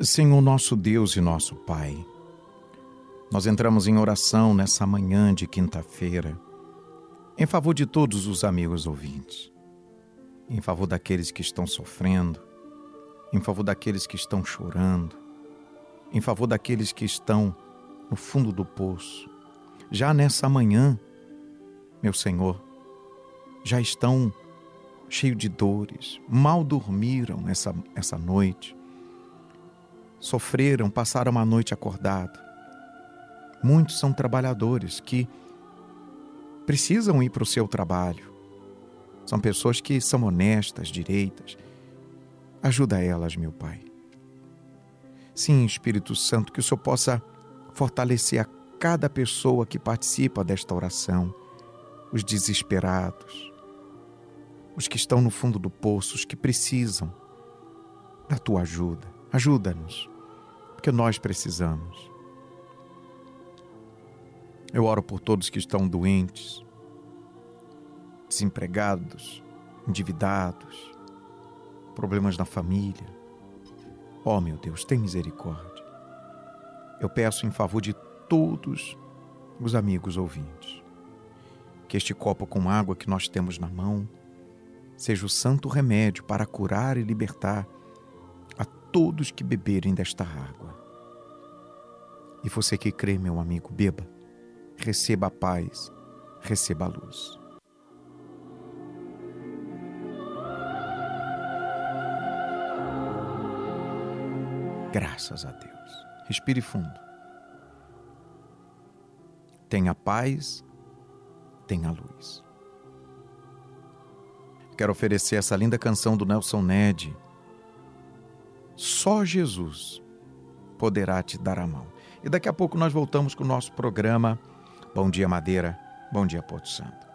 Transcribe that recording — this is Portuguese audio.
Senhor nosso Deus e nosso Pai, nós entramos em oração nessa manhã de quinta-feira, em favor de todos os amigos ouvintes, em favor daqueles que estão sofrendo, em favor daqueles que estão chorando, em favor daqueles que estão no fundo do poço. Já nessa manhã, meu Senhor, já estão cheios de dores, mal dormiram essa noite, sofreram, passaram uma noite acordado. Muitos são trabalhadores que precisam ir para o seu trabalho. São pessoas que são honestas, direitas. Ajuda elas, meu Pai. Sim, Espírito Santo, que o Senhor possa fortalecer a cada pessoa que participa desta oração, os desesperados, os que estão no fundo do poço, os que precisam da Tua ajuda. Ajuda-nos, porque nós precisamos. Eu oro por todos que estão doentes, desempregados, endividados, problemas na família. Oh, meu Deus, tem misericórdia. Eu peço em favor de todos os amigos ouvintes, que este copo com água que nós temos na mão seja o santo remédio para curar e libertar a todos que beberem desta água. E você que crê, meu amigo, beba, receba a paz, receba a luz. Graças a Deus. Respire fundo. Tenha paz, tenha luz. Quero oferecer essa linda canção do Nelson Ned. Só Jesus poderá te dar a mão. E daqui a pouco nós voltamos com o nosso programa Bom Dia Madeira, Bom Dia Porto Santo.